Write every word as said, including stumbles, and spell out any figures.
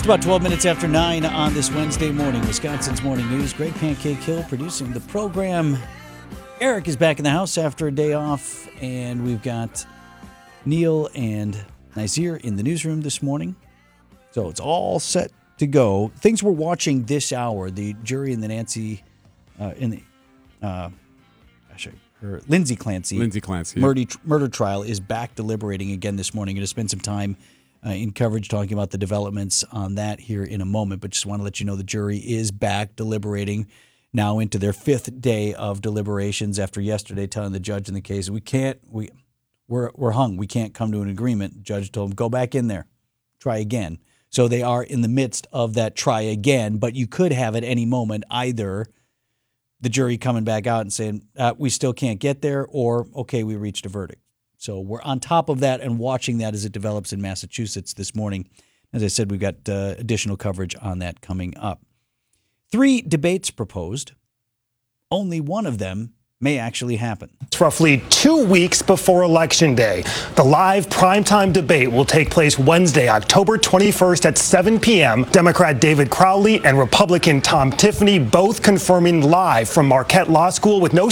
Just about twelve minutes after nine on this Wednesday morning, Wisconsin's Morning News. Greg Pancake Hill producing the program. Eric is back in the house after a day off, and we've got Neil and Nazir in the newsroom this morning. So it's all set to go. Things we're watching this hour, the jury in the Nancy, uh, in the, uh, gosh, her, Lindsay Clancy, Lindsay Clancy murder, murder trial is back deliberating again this morning. Going to spend some time Uh, in coverage talking about the developments on that here in a moment, but just want to let you know the jury is back deliberating now into their fifth day of deliberations after yesterday telling the judge in the case, we can't, we, we're, we're hung, we can't come to an agreement. The judge told them, go back in there, try again. So they are in the midst of that try again, but you could have at any moment either the jury coming back out and saying, uh, we still can't get there, or, okay, we reached a verdict. So we're on top of that and watching that as it develops in Massachusetts this morning. As I said, we've got uh, additional coverage on that coming up. Three debates proposed. Only one of them may actually happen. It's roughly two weeks before Election Day. The live primetime debate will take place Wednesday, October twenty-first at seven p.m. Democrat David Crowley and Republican Tom Tiffany both confirming live from Marquette Law School with no